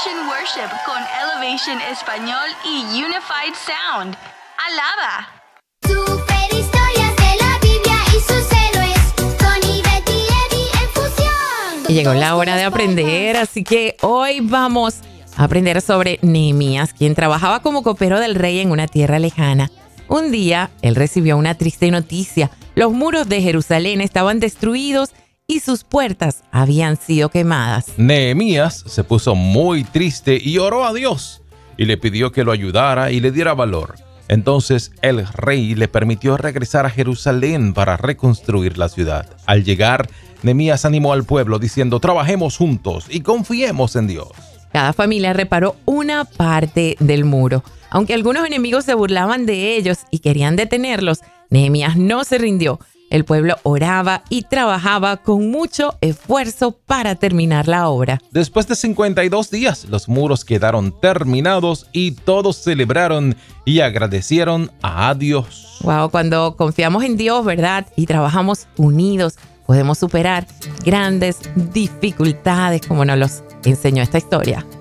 Elevation Worship con Elevation Español y Unified Sound. ¡Alaba! Super historias de la Biblia y sus héroes con Ivette y Eddie en fusión. Y llegó la hora de aprender, así que hoy vamos a aprender sobre Nehemías, quien trabajaba como copero del rey en una tierra lejana. Un día, él recibió una triste noticia. Los muros de Jerusalén estaban destruidos y sus puertas habían sido quemadas. Nehemías se puso muy triste y oró a Dios y le pidió que lo ayudara y le diera valor. Entonces el rey le permitió regresar a Jerusalén para reconstruir la ciudad. Al llegar, Nehemías animó al pueblo diciendo: trabajemos juntos y confiemos en Dios. Cada familia reparó una parte del muro. Aunque algunos enemigos se burlaban de ellos y querían detenerlos, Nehemías no se rindió. El pueblo oraba y trabajaba con mucho esfuerzo para terminar la obra. Después de 52 días, los muros quedaron terminados y todos celebraron y agradecieron a Dios. Wow, cuando confiamos en Dios, ¿verdad? Y trabajamos unidos, podemos superar grandes dificultades, como nos los enseñó esta historia.